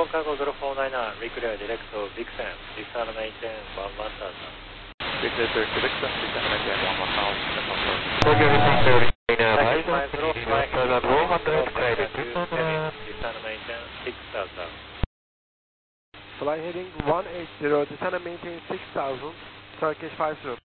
Nippon Cargo 049, reclear direct to Vixen, descend maintain 11,000. Reclear to Vixen, descend maintain 11,000. Tokyo Vixen, Taxi 50, fly heading 100, credit. descend maintain 6,000. Fly heading 180, descend and maintain 6000, Turkish 50.